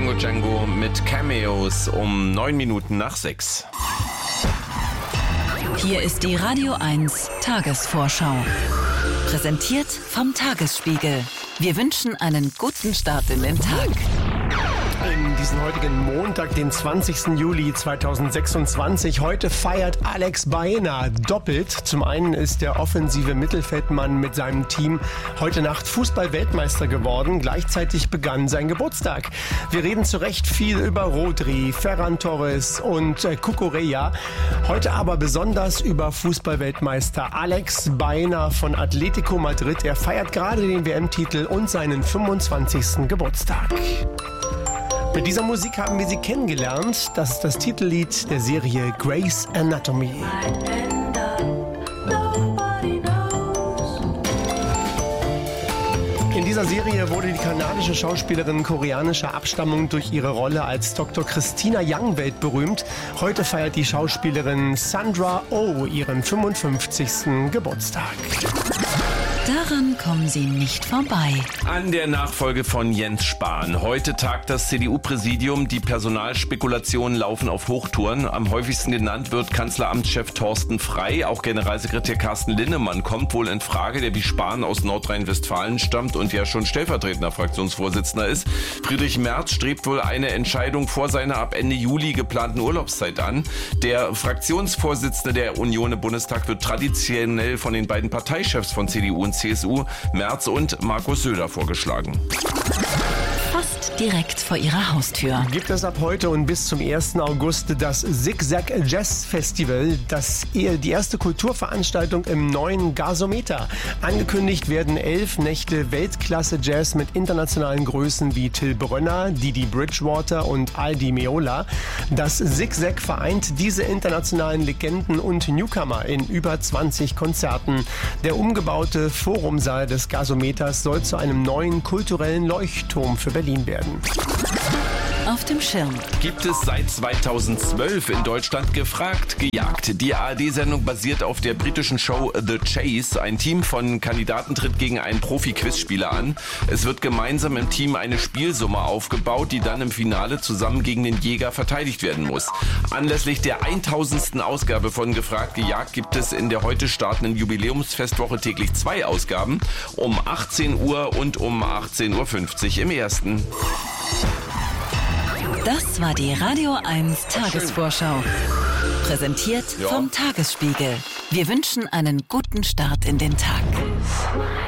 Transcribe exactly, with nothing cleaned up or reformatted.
Django Django mit Cameos um neun Minuten nach sechs. Hier ist die Radio eins Tagesvorschau. Präsentiert vom Tagesspiegel. Wir wünschen einen guten Start in den Tag. In diesen heutigen Montag, den zwanzigsten Juli zweitausendsechsundzwanzig. Heute feiert Alex Baena doppelt. Zum einen ist der offensive Mittelfeldmann mit seinem Team heute Nacht Fußball-Weltmeister geworden. Gleichzeitig begann sein Geburtstag. Wir reden zu Recht viel über Rodri, Ferran Torres und äh, Cucurella. Heute aber besonders über Fußball-Weltmeister Alex Baena von Atletico Madrid. Er feiert gerade den W M-Titel und seinen fünfundzwanzigsten Geburtstag. Mit dieser Musik haben wir sie kennengelernt. Das ist das Titellied der Serie Grey's Anatomy. In dieser Serie wurde die kanadische Schauspielerin koreanischer Abstammung durch ihre Rolle als Doktor Christina Yang weltberühmt. Heute feiert die Schauspielerin Sandra Oh ihren fünfundfünfzigsten Geburtstag. Daran kommen Sie nicht vorbei. An der Nachfolge von Jens Spahn. Heute tagt das C D U-Präsidium. Die Personalspekulationen laufen auf Hochtouren. Am häufigsten genannt wird Kanzleramtschef Thorsten Frey. Auch Generalsekretär Carsten Linnemann kommt wohl in Frage, der wie Spahn aus Nordrhein-Westfalen stammt und ja schon stellvertretender Fraktionsvorsitzender ist. Friedrich Merz strebt wohl eine Entscheidung vor seiner ab Ende Juli geplanten Urlaubszeit an. Der Fraktionsvorsitzende der Union im Bundestag wird traditionell von den beiden Parteichefs von C D U und C S U, Merz und Markus Söder, vorgeschlagen. Fast direkt vor Ihrer Haustür. Gibt es ab heute und bis zum ersten August das Zigzag Jazz Festival, das die erste Kulturveranstaltung im neuen Gasometer. Angekündigt werden elf Nächte Weltklasse Jazz mit internationalen Größen wie Till Brönner, Didi Bridgewater und Aldi Meola. Das Zigzag vereint diese internationalen Legenden und Newcomer in über zwanzig Konzerten. Der umgebaute Forumsaal des Gasometers soll zu einem neuen kulturellen Leuchtturm für Berlin werden. Auf dem Schirm. Gibt es seit zweitausendzwölf in Deutschland Gefragt, gejagt. Die A R D-Sendung basiert auf der britischen Show The Chase. Ein Team von Kandidaten tritt gegen einen Profi-Quizspieler an. Es wird gemeinsam im Team eine Spielsumme aufgebaut, die dann im Finale zusammen gegen den Jäger verteidigt werden muss. Anlässlich der tausendsten Ausgabe von Gefragt, gejagt gibt es in der heute startenden Jubiläumsfestwoche täglich zwei Ausgaben. Um achtzehn Uhr und um achtzehn Uhr fünfzig im ersten. Das war die Radio eins Tagesvorschau. Präsentiert Ja. vom Tagesspiegel. Wir wünschen einen guten Start in den Tag.